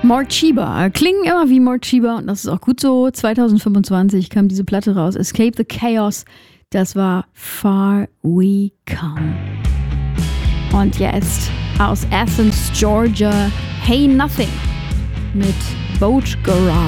Morcheeba. Klingen immer wie Morcheeba und das ist auch gut so. 2025 kam diese Platte raus. Escape the Chaos. Das war Far We Come. Und jetzt aus Athens, Georgia, Hey Nothing mit Boat Garage.